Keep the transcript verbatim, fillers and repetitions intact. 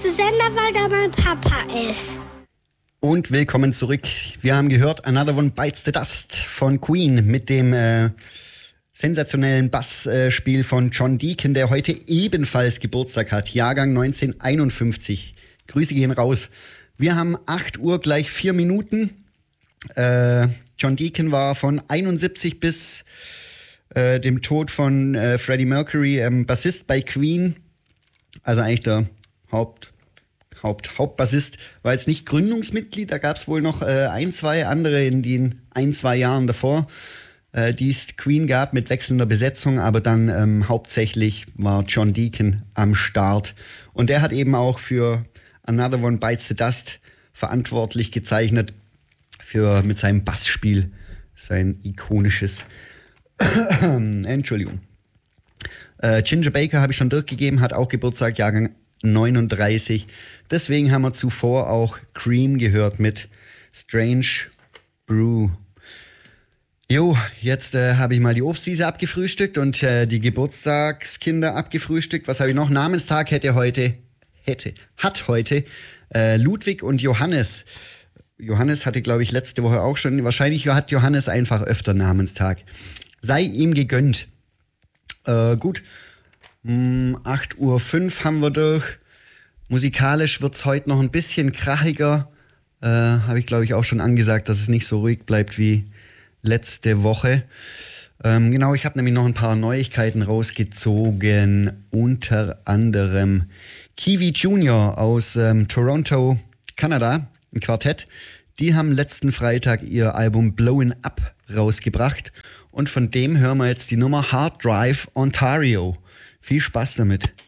beste Sender, weil da mein Papa ist. Und willkommen zurück. Wir haben gehört Another One Bites the Dust von Queen mit dem äh, sensationellen Bassspiel äh, von John Deacon, der heute ebenfalls Geburtstag hat. Jahrgang neunzehnhunderteinundfünfzig. Grüße gehen raus. Wir haben acht Uhr gleich vier Minuten. Äh, John Deacon war von einundsiebzig bis äh, dem Tod von äh, Freddie Mercury ähm, Bassist bei Queen. Also eigentlich der Haupt, Haupt, Hauptbassist. War jetzt nicht Gründungsmitglied, da gab es wohl noch äh, ein, zwei andere in den ein, zwei Jahren davor, äh, die es Queen gab mit wechselnder Besetzung, aber dann ähm, hauptsächlich war John Deacon am Start. Und der hat eben auch für Another One Bites the Dust verantwortlich gezeichnet, für mit seinem Bassspiel, sein ikonisches Entschuldigung. Äh, Ginger Baker habe ich schon durchgegeben, hat auch Geburtstag, Jahrgang neununddreißig. Deswegen haben wir zuvor auch Cream gehört mit Strange Brew. Jo, jetzt äh, habe ich mal die Obstwiese abgefrühstückt und äh, die Geburtstagskinder abgefrühstückt. Was habe ich noch? Namenstag hätte heute, hätte, hat heute äh, Ludwig und Johannes. Johannes hatte, glaube ich, letzte Woche auch schon. Wahrscheinlich hat Johannes einfach öfter Namenstag. Sei ihm gegönnt. Äh, gut. Um acht Uhr fünf haben wir durch. Musikalisch wird es heute noch ein bisschen krachiger. Äh, Habe ich, glaube ich, auch schon angesagt, dass es nicht so ruhig bleibt wie letzte Woche. Ähm, genau, ich habe nämlich noch ein paar Neuigkeiten rausgezogen. Unter anderem Kiwi Junior aus ähm, Toronto, Kanada. Ein Quartett, die haben letzten Freitag ihr Album Blowin' Up rausgebracht und von dem hören wir jetzt die Nummer Hard Drive Ontario. Viel Spaß damit.